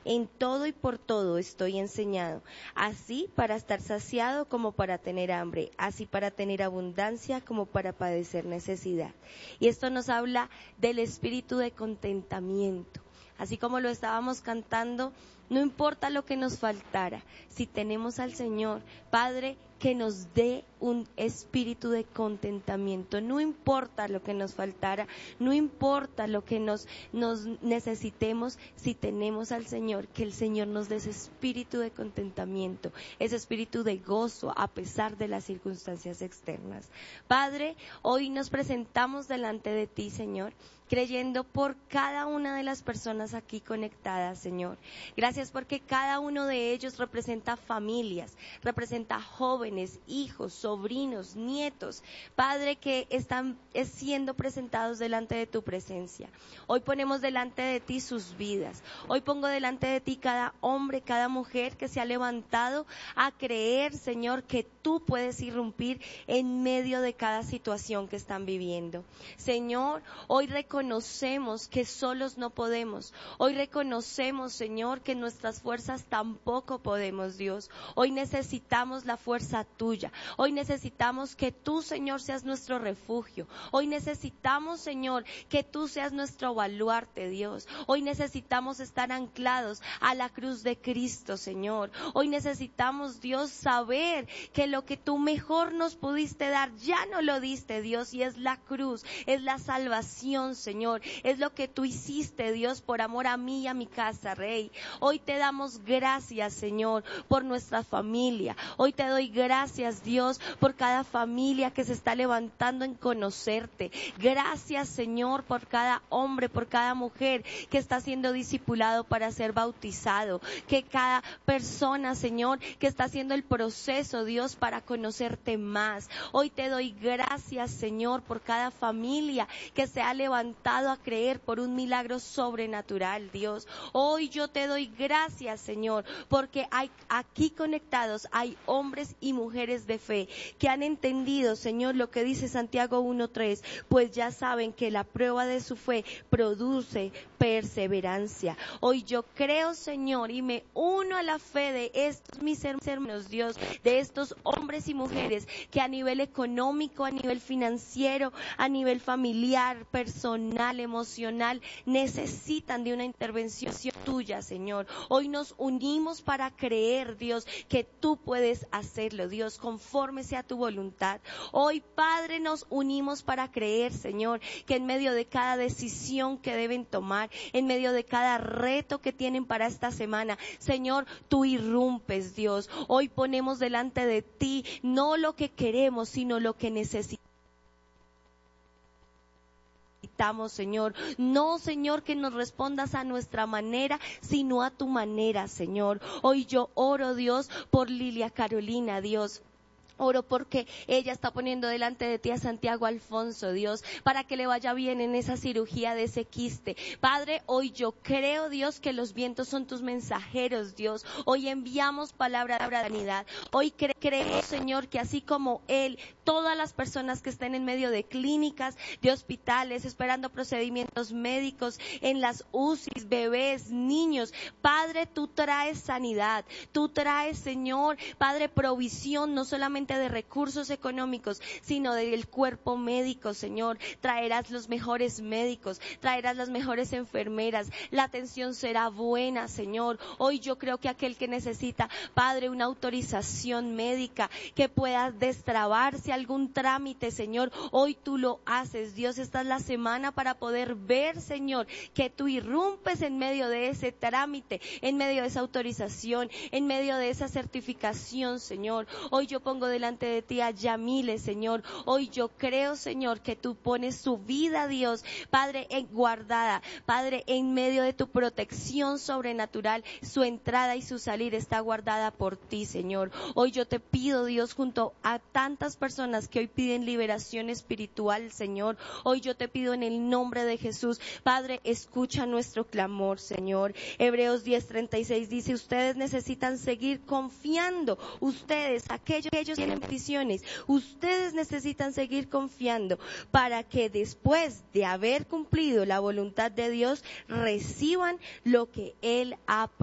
En todo y por todo estoy enseñado, así para estar saciado como para tener hambre, así para tener abundancia como para padecer necesidad. Y esto nos habla del espíritu de contentamiento. Así como lo estábamos cantando, no importa lo que nos faltara, si tenemos al Señor, Padre, que nos dé un espíritu de contentamiento. No importa lo que nos faltara, no importa lo que nos necesitemos, si tenemos al Señor, que el Señor nos dé ese espíritu de contentamiento, ese espíritu de gozo a pesar de las circunstancias externas. Padre, hoy nos presentamos delante de ti, Señor, creyendo por cada una de las personas aquí conectadas, Señor. Gracias porque cada uno de ellos representa familias, representa jóvenes, hijos, sobrinos, nietos, Padre, que están siendo presentados delante de tu presencia. Hoy ponemos delante de ti sus vidas. Hoy pongo delante de ti cada hombre, cada mujer que se ha levantado a creer, Señor, que tú puedes irrumpir en medio de cada situación que están viviendo. Señor, hoy reconocemos que solos no podemos. Hoy reconocemos, Señor, que nuestras fuerzas tampoco podemos, Dios. Hoy necesitamos la fuerza tuya. Hoy necesitamos que tú, Señor, seas nuestro refugio. Hoy necesitamos, Señor, que tú seas nuestro baluarte, Dios. Hoy necesitamos estar anclados a la cruz de Cristo, Señor. Hoy necesitamos, Dios, saber que lo que tú mejor nos pudiste dar, ya no lo diste, Dios, y es la cruz, es la salvación, Señor, es lo que tú hiciste, Dios, por amor a mí y a mi casa, Rey. Hoy te damos gracias, Señor, por nuestra familia. Hoy te doy gracias, Dios, por cada familia que se está levantando en conocerte. Gracias, Señor, por cada hombre, por cada mujer que está siendo discipulado para ser bautizado. Que cada persona, Señor, que está haciendo el proceso, Dios, para conocerte más. Hoy te doy gracias, Señor, por cada familia que se ha levantado a creer por un milagro sobrenatural, Dios. Hoy yo te doy gracias, Señor, porque hay aquí conectados, hay hombres y mujeres de fe que han entendido, Señor, lo que dice Santiago 1:3, pues ya saben que la prueba de su fe produce perseverancia. Hoy yo creo, Señor, y me uno a la fe de estos mis hermanos, Dios, de estos hombres y mujeres que a nivel económico, a nivel financiero, a nivel familiar, personal, emocional, necesitan de una intervención tuya, Señor. Hoy nos unimos para creer, Dios, que tú puedes hacerlo, Dios, conforme sea tu voluntad. Hoy, Padre, nos unimos para creer, Señor, que en medio de cada decisión que deben tomar, en medio de cada reto que tienen para esta semana, Señor, tú irrumpes, Dios. Hoy ponemos delante de ti no lo que queremos, sino lo que necesitamos, Señor. No, Señor, que nos respondas a nuestra manera, sino a tu manera, Señor. Hoy yo oro, Dios, por Lilia Carolina, Dios. Oro porque ella está poniendo delante de ti a Santiago Alfonso, Dios, para que le vaya bien en esa cirugía de ese quiste. Padre, hoy yo creo, Dios, que los vientos son tus mensajeros, Dios. Hoy enviamos palabra de sanidad. Hoy creo, Señor, que así como él, todas las personas que estén en medio de clínicas, de hospitales, esperando procedimientos médicos, en las UCIs, bebés, niños, Padre, tú traes sanidad. Tú traes, Señor, Padre, provisión, no solamente de recursos económicos, sino del cuerpo médico, Señor. Traerás los mejores médicos, traerás las mejores enfermeras, la atención será buena, Señor. Hoy yo creo que aquel que necesita, Padre, una autorización médica, que pueda destrabarse algún trámite, Señor, hoy tú lo haces, Dios. Esta es la semana para poder ver, Señor, que tú irrumpes en medio de ese trámite, en medio de esa autorización, en medio de esa certificación, Señor. Hoy yo pongo delante de ti a Yamile, Señor. Hoy yo creo, Señor, que tú pones su vida, Dios, Padre, guardada, Padre, en medio de tu protección sobrenatural. Su entrada y su salir está guardada por ti, Señor. Hoy yo te pido, Dios, junto a tantas personas que hoy piden liberación espiritual, Señor, hoy yo te pido en el nombre de Jesús, Padre, escucha nuestro clamor, Señor. Hebreos 10:36 dice, ustedes necesitan seguir confiando, ustedes, aquellos que tienen peticiones, ustedes necesitan seguir confiando para que después de haber cumplido la voluntad de Dios, reciban lo que Él ha